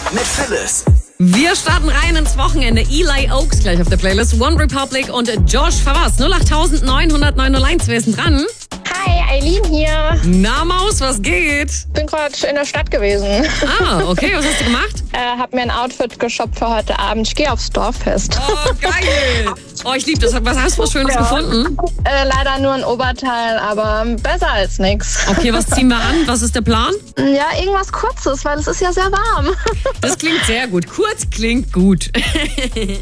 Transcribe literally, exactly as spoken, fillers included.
mit Phyllis. Wir starten rein ins Wochenende. Eli Oaks gleich auf der Playlist. One Republic und Josh Favas. null acht neun null null neun null eins. Wer ist denn dran? Hi, Eileen hier. Na Maus, was geht? Bin gerade in der Stadt gewesen. Ah, okay. Was hast du gemacht? Äh, hab mir ein Outfit geshoppt für heute Abend. Ich gehe aufs Dorffest. Oh, geil. Oh, ich liebe das. Was hast du was Schönes Ja. gefunden? Äh, leider nur ein Oberteil, aber besser als nix. Okay, was ziehen wir an? Was ist der Plan? Ja, irgendwas Kurzes, weil es ist ja sehr warm. Das klingt sehr gut. Kurz klingt gut.